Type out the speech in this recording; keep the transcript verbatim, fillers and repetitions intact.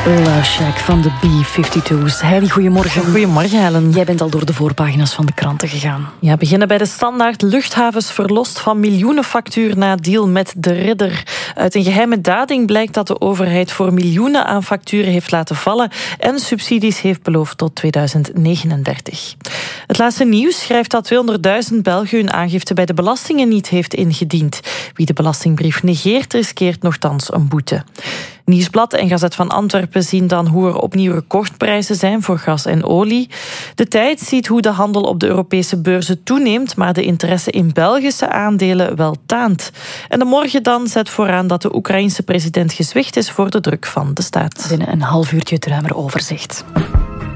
Love Shack van de B vijfentwintig's. Heidi, goedemorgen. Goedemorgen, Helen. Jij bent al door de voorpagina's van de kranten gegaan. Ja, beginnen bij de Standaard. Luchthavens verlost van miljoenenfactuur na deal met de Ridder. Uit een geheime dading blijkt dat de overheid voor miljoenen aan facturen heeft laten vallen en subsidies heeft beloofd tot tweeduizend negenendertig. Het laatste nieuws schrijft dat tweehonderdduizend Belgen hun aangifte bij de belastingen niet heeft ingediend. Wie de belastingbrief negeert, riskeert nochtans een boete. Nieuwsblad en Gazet van Antwerpen zien dan hoe er opnieuw recordprijzen zijn voor gas en olie. De Tijd ziet hoe de handel op de Europese beurzen toeneemt, maar de interesse in Belgische aandelen wel taant. En de Morgen dan zet vooraan dat de Oekraïense president gezwicht is voor de druk van de staat. Binnen een half uurtje het ruimere overzicht.